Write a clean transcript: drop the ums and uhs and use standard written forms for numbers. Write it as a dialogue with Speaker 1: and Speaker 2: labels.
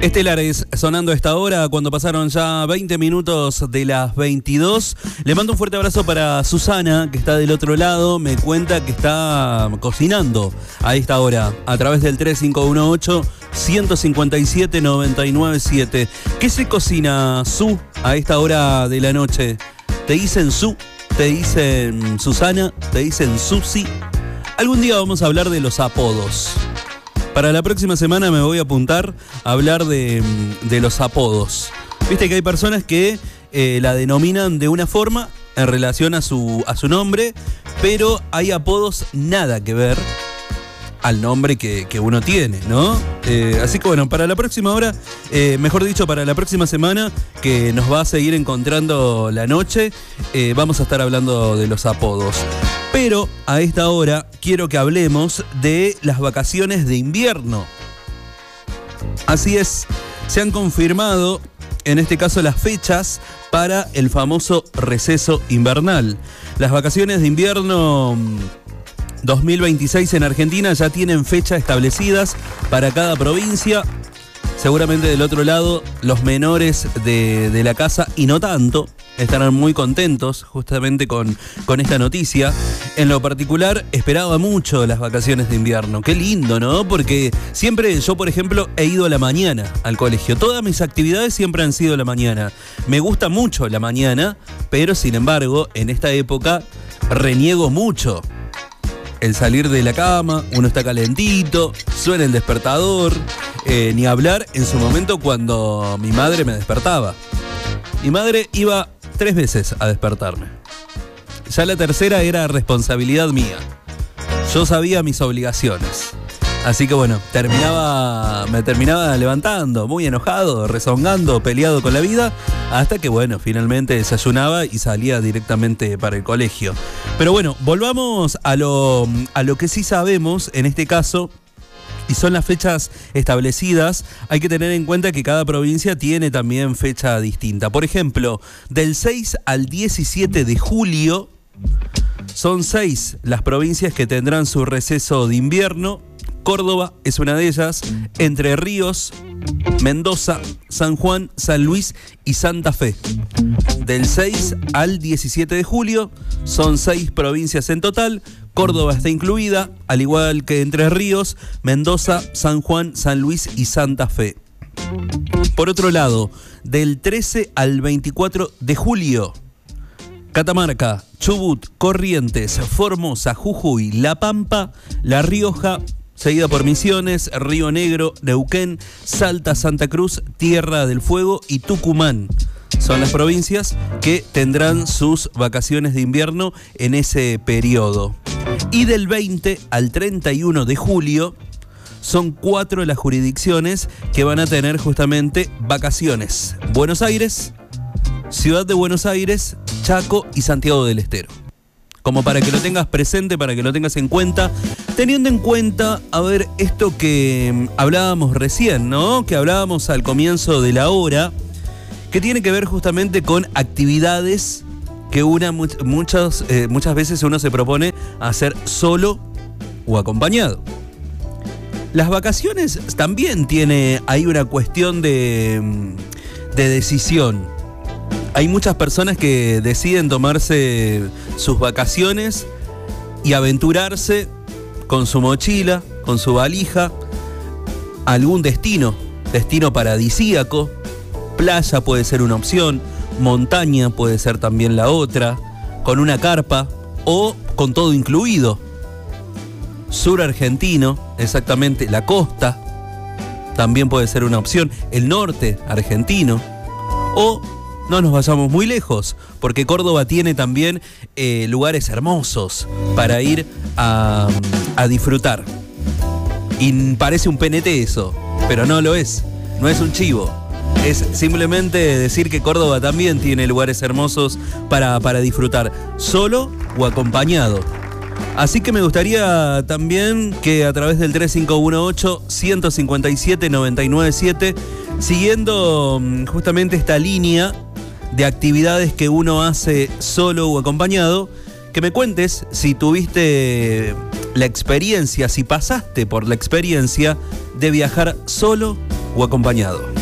Speaker 1: Estelares sonando a esta hora cuando pasaron ya 20 minutos de las 22. Le mando un fuerte abrazo para Susana, que está del otro lado. Me cuenta que está cocinando a esta hora a través del 3518-157-997. ¿Qué se cocina, Su, a esta hora de la noche? ¿Te dicen Su? ¿Te dicen Susana? ¿Te dicen Susi? Algún día vamos a hablar de los apodos. Para la próxima semana me voy a apuntar a hablar de los apodos. Viste que hay personas que la denominan de una forma en relación a su nombre, pero hay apodos nada que ver al nombre que uno tiene, ¿no? Así que bueno, para la próxima hora, mejor dicho, para la próxima semana, que nos va a seguir encontrando la noche, vamos a estar hablando de los apodos. Pero a esta hora quiero que hablemos de las vacaciones de invierno. Así es, se han confirmado, en este caso, las fechas para el famoso receso invernal. Las vacaciones de invierno 2026 en Argentina ya tienen fechas establecidas para cada provincia. Seguramente del otro lado, los menores de la casa, y no tanto, estarán muy contentos justamente con esta noticia. En lo particular, esperaba mucho las vacaciones de invierno. Qué lindo, ¿no? Porque siempre yo, por ejemplo, he ido a la mañana al colegio. Todas mis actividades siempre han sido a la mañana. Me gusta mucho la mañana, pero sin embargo, en esta época reniego mucho el salir de la cama. Uno está calentito, suena el despertador. Ni hablar en su momento cuando mi madre me despertaba. Mi madre iba 3 veces a despertarme. Ya la tercera era responsabilidad mía. Yo sabía mis obligaciones. Así que bueno, me terminaba levantando, muy enojado, rezongando, peleado con la vida, hasta que bueno, finalmente desayunaba y salía directamente para el colegio. Pero bueno, volvamos a lo que sí sabemos en este caso, y son las fechas establecidas. Hay que tener en cuenta que cada provincia tiene también fecha distinta. Por ejemplo, del 6 al 17 de julio, son 6 las provincias que tendrán su receso de invierno. Córdoba es una de ellas, Entre Ríos, Mendoza, San Juan, San Luis y Santa Fe. Del 6 al 17 de julio son 6 provincias en total. Córdoba está incluida, al igual que Entre Ríos, Mendoza, San Juan, San Luis y Santa Fe. Por otro lado, del 13 al 24 de julio, Catamarca, Chubut, Corrientes, Formosa, Jujuy, La Pampa, La Rioja, seguida por Misiones, Río Negro, Neuquén, Salta, Santa Cruz, Tierra del Fuego y Tucumán. Son las provincias que tendrán sus vacaciones de invierno en ese periodo. Y del 20 al 31 de julio son 4 las jurisdicciones que van a tener justamente vacaciones: Buenos Aires, Ciudad de Buenos Aires, Chaco y Santiago del Estero. Como para que lo tengas presente, para que lo tengas en cuenta, teniendo en cuenta, a ver, esto que hablábamos recién, ¿no? Que hablábamos al comienzo de la hora, que tiene que ver justamente con actividades que muchas veces uno se propone hacer solo o acompañado. Las vacaciones también tiene ahí una cuestión de decisión. Hay muchas personas que deciden tomarse sus vacaciones y aventurarse con su mochila, con su valija, a algún destino paradisíaco. Playa puede ser una opción, montaña puede ser también la otra, con una carpa o con todo incluido. Sur argentino, exactamente, la costa también puede ser una opción, el norte argentino, o no nos vayamos muy lejos, porque Córdoba tiene también lugares hermosos para ir a disfrutar. Y parece un PNT eso, pero no lo es, no es un chivo. Es simplemente decir que Córdoba también tiene lugares hermosos para disfrutar, solo o acompañado. Así que me gustaría también que a través del 3518-157-997, siguiendo justamente esta línea de actividades que uno hace solo o acompañado, que me cuentes si tuviste la experiencia, si pasaste por la experiencia de viajar solo o acompañado.